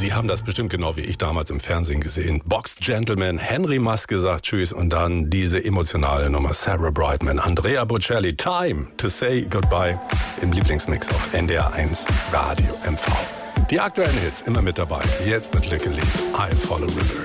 Sie haben das bestimmt genau wie ich damals im Fernsehen gesehen. Boxed Gentleman, Henry Maske sagt Tschüss und dann diese emotionale Nummer Sarah Brightman, Andrea Bocelli, Time to Say Goodbye im Lieblingsmix auf NDR1 Radio MV. Die aktuellen Hits immer mit dabei. Jetzt mit Lickely, I Follow River.